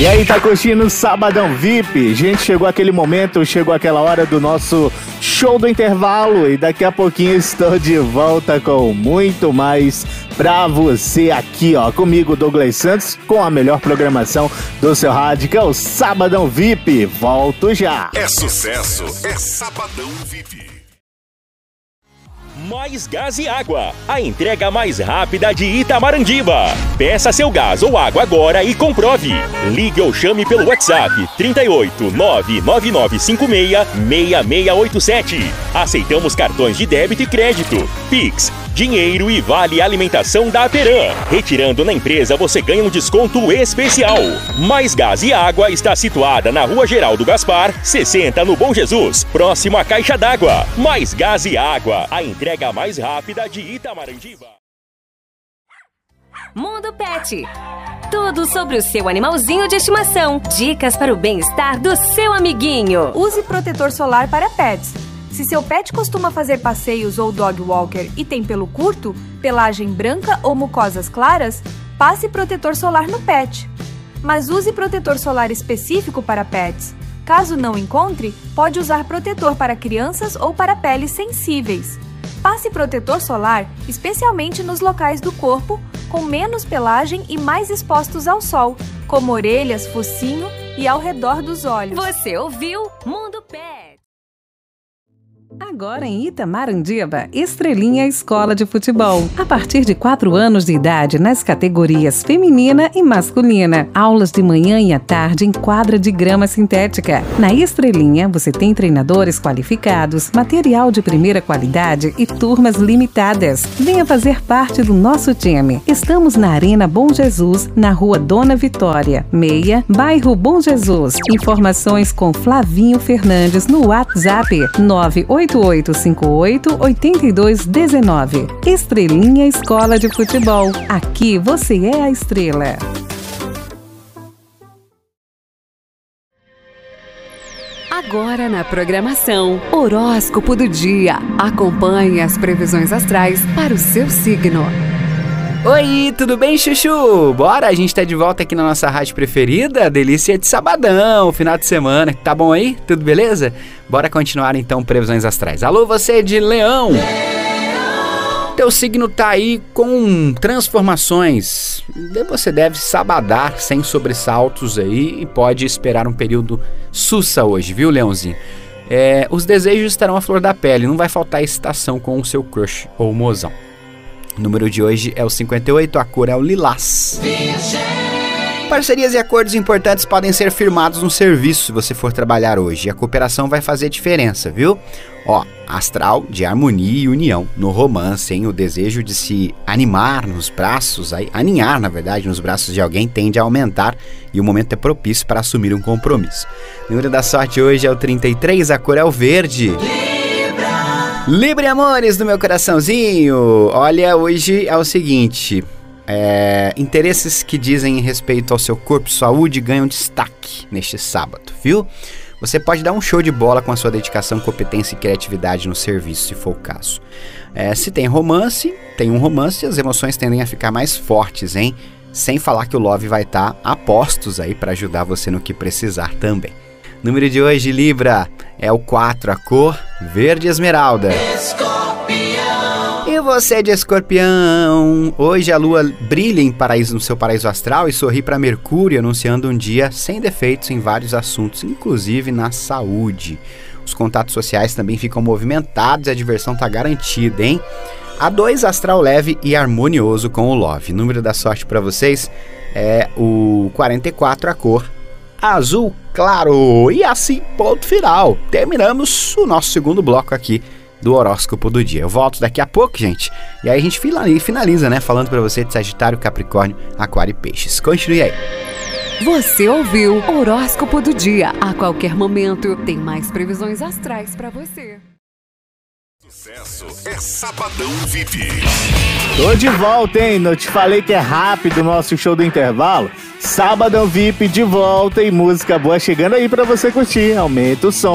E aí, tá curtindo o Sabadão VIP? Gente, chegou aquele momento, chegou aquela hora do nosso show do intervalo e daqui a pouquinho estou de volta com muito mais pra você aqui, ó, comigo, Douglas Santos, com a melhor programação do seu rádio, que é o Sabadão VIP. Volto já! É sucesso, é Sabadão VIP. Mais Gás e Água, a entrega mais rápida de Itamarandiba. Peça seu gás ou água agora e comprove. Ligue ou chame pelo WhatsApp 38 99956 6687. Aceitamos cartões de débito e crédito, Pix, dinheiro e vale alimentação da Aperam. Retirando na empresa você ganha um desconto especial. Mais Gás e Água está situada na Rua Geraldo Gaspar, 60 no Bom Jesus, próximo à Caixa d'Água. Mais Gás e Água, a entrega mais rápida de Itamarandiba. Mundo Pet. Tudo sobre o seu animalzinho de estimação. Dicas para o bem-estar do seu amiguinho. Use protetor solar para pets. Se seu pet costuma fazer passeios ou dog walker e tem pelo curto, pelagem branca ou mucosas claras, passe protetor solar no pet. Mas use protetor solar específico para pets. Caso não encontre, pode usar protetor para crianças ou para peles sensíveis. Passe protetor solar especialmente nos locais do corpo com menos pelagem e mais expostos ao sol, como orelhas, focinho e ao redor dos olhos. Você ouviu Mundo Pet. Agora em Itamarandiba, Estrelinha Escola de Futebol. A partir de 4 anos de idade nas categorias feminina e masculina. Aulas de manhã e à tarde em quadra de grama sintética. Na Estrelinha, você tem treinadores qualificados, material de primeira qualidade e turmas limitadas. Venha fazer parte do nosso time. Estamos na Arena Bom Jesus, na Rua Dona Vitória, 6, bairro Bom Jesus. Informações com Flavinho Fernandes no WhatsApp 98858-8219. Estrelinha Escola de Futebol. Aqui você é a estrela. Agora na programação, Horóscopo do Dia. Acompanhe as previsões astrais para o seu signo. Oi, tudo bem, Chuchu? Bora, a gente tá de volta aqui na nossa rádio preferida, delícia de sabadão, final de semana. Tá bom aí? Tudo beleza? Bora continuar então previsões astrais. Alô, você de Leão! Teu signo tá aí com transformações. Você deve sabadar sem sobressaltos aí e pode esperar um período sussa hoje, viu, Leãozinho? Os desejos estarão à flor da pele, não vai faltar excitação com o seu crush ou mozão. O número de hoje é o 58, a cor é o lilás. Parcerias e acordos importantes podem ser firmados no serviço se você for trabalhar hoje. E a cooperação vai fazer diferença, viu? Ó, astral de harmonia e união no romance, hein? O desejo de se animar nos braços, aninhar, na verdade, nos braços de alguém tende a aumentar e o momento é propício para assumir um compromisso. O número da sorte hoje é o 33, a cor é o verde. Libra, amores do meu coraçãozinho. Olha, hoje é o seguinte, interesses que dizem respeito ao seu corpo e saúde ganham destaque neste sábado, viu? Você pode dar um show de bola com a sua dedicação, competência e criatividade no serviço, se for o caso. Se tem um romance, as emoções tendem a ficar mais fortes, hein? Sem falar que o Love vai estar a postos aí para ajudar você no que precisar também. Número de hoje, Libra, é o 4, a cor verde esmeralda. Escorpião. E você de Escorpião, hoje a lua brilha no seu paraíso astral e sorri para Mercúrio, anunciando um dia sem defeitos em vários assuntos, inclusive na saúde. Os contatos sociais também ficam movimentados e a diversão tá garantida, hein? A 2, astral leve e harmonioso com o Love. O número da sorte para vocês é o 44, a cor azul claro. E assim, ponto final. Terminamos o nosso segundo bloco aqui do horóscopo do dia. Eu volto daqui a pouco, gente. E aí a gente finaliza, né? Falando pra você de Sagitário, Capricórnio, Aquário e Peixes. Continue aí. Você ouviu Horóscopo do Dia. A qualquer momento tem mais previsões astrais pra você. Sucesso é Sabadão VIP. Tô de volta, hein? Não te falei que é rápido o nosso show do intervalo? Sabadão VIP de volta e música boa chegando aí pra você curtir. Aumenta o som.